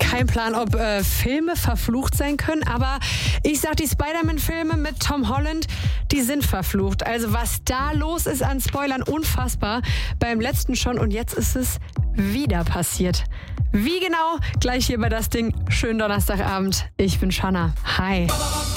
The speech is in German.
keinen Plan, ob Filme verflucht sein können, aber ich sag, die Spider-Man-Filme mit Tom Holland, die sind verflucht. Also was da los ist an Spoilern, unfassbar. Beim letzten schon und jetzt ist es wieder passiert. Wie genau? Gleich hier bei das Ding. Schönen Donnerstagabend. Ich bin Shanna. Hi.